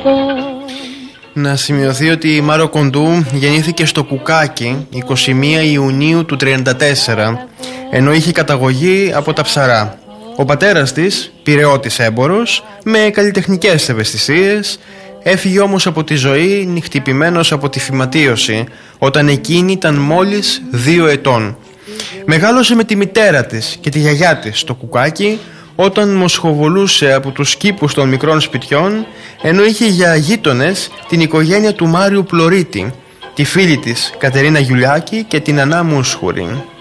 Να σημειωθεί ότι η Μάρο Κοντού γεννήθηκε στο Κουκάκι 21 Ιουνίου του 1934, ενώ είχε καταγωγή από τα Ψαρά. Ο πατέρας της, πειραιώτης έμπορος, με καλλιτεχνικές ευαισθησίες, έφυγε όμως από τη ζωή νυχτυπημένος από τη φυματίωση, όταν εκείνη ήταν μόλις 2 ετών. Μεγάλωσε με τη μητέρα της και τη γιαγιά της στο Κουκάκι, όταν μοσχοβολούσε από τους κήπους των μικρών σπιτιών, ενώ είχε για γείτονες την οικογένεια του Μάριου Πλωρίτη, τη φίλη της Κατερίνα Γιουλιάκη και την Ανά Μούσχουρη.